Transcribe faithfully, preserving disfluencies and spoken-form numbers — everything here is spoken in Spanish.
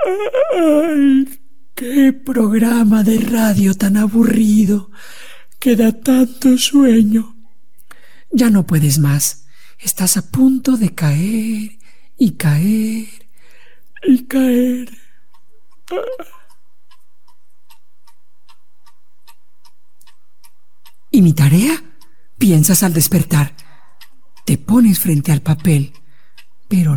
Ay, qué programa de radio tan aburrido, que da tanto sueño. Ya no puedes más. Estás a punto de caer y caer y caer. ¿Y mi tarea? Piensas al despertar. Te pones frente al papel